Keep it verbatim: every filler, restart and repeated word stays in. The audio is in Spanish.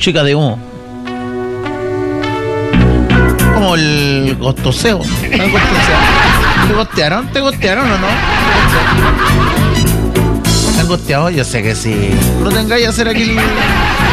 chica de humo. Como el gostoseo. ¿El gostoseo? ¿Te gostearon? ¿Te gostearon o no? ¿Te han gosteado? Yo sé que sí. No tengáis a hacer aquí el...